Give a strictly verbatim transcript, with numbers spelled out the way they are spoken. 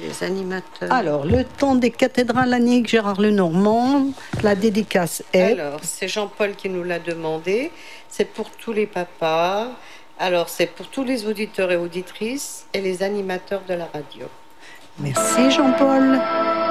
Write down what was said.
les animateurs. Alors, le temps des cathédrales Annick, Gérard Lenormand, la dédicace est... Alors, c'est Jean-Paul qui nous l'a demandé. C'est pour tous les papas. Alors, c'est pour tous les auditeurs et auditrices et les animateurs de la radio. Merci Jean-Paul.